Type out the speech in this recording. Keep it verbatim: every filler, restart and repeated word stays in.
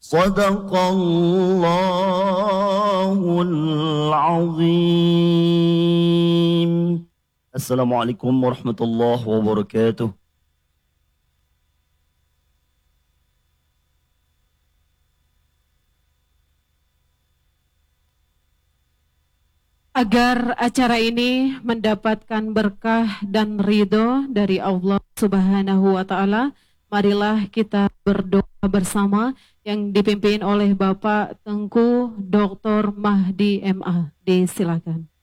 Sadaqallahul azim. Assalamualaikum warahmatullahi wabarakatuh. Agar acara ini mendapatkan berkah dan ridho dari Allah Subhanahu wa Ta'ala, marilah kita berdoa bersama yang dipimpin oleh Bapak Tengku Doktor Mahdi M A. Disilakan.